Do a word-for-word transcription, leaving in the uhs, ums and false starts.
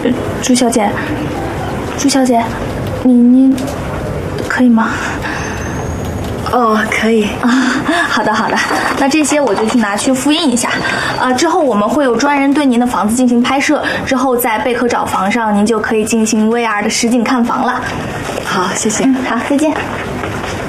朱小姐，朱小姐，你你可以吗？ 哦，可以啊，好的好的，那这些我就去拿去复印一下。啊，之后我们会有专人对您的房子进行拍摄，之后在贝壳找房上，您就可以进行 V R 的实景看房了。 好，谢谢。 嗯，好，再见。